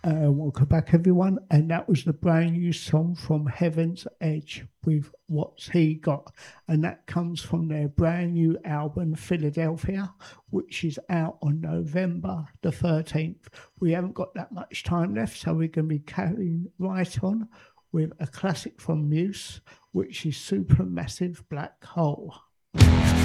Welcome back, everyone. And that was the brand new song from Heaven's Edge with What's He Got? And that comes from their brand new album, Philadelphia, which is out on November the 13th. We haven't got that much time left, so we're going to be carrying right on with a classic from Muse, which is Supermassive Black Hole.